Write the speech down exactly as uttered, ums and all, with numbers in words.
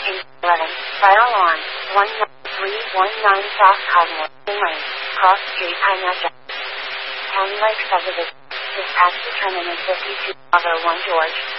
eleven, fire alarm, one nine three one nine South Cottonwood Lane, Cross Street, Pinetta. County Lake Subdivision. Dispatch to terminus fifty-two, Bravo one George.